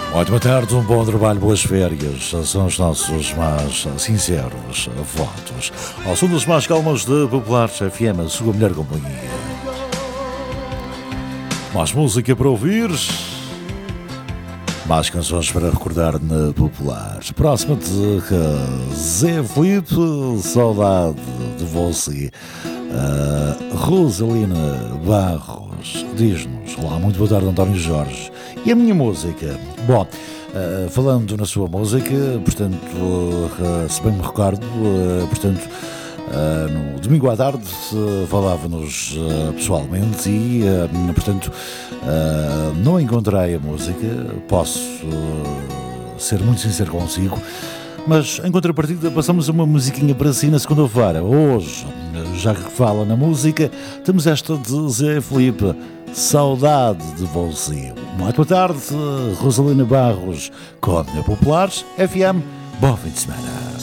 Muito boa tarde, um bom trabalho, boas férias. São os nossos mais sinceros votos. Ao som das mais calmas de Populares FM, a sua melhor companhia. Mais música para ouvir, mais canções para recordar na Populares. Próxima de Zé Filipe, saudade de você. Rosalina Barros diz-nos: olá, muito boa tarde, António Jorge. E a minha música? Bom, falando na sua música, portanto, se bem me recordo, portanto, no domingo à tarde falava-nos pessoalmente e, portanto, não encontrei a música, posso ser muito sincero consigo, mas em contrapartida passamos uma musiquinha para si na segunda-feira. Hoje, já que fala na música, temos esta de Zé Filipe, saudade de você. Muito boa tarde, Rosalina Barros, com a Populares FM. Bom fim de semana.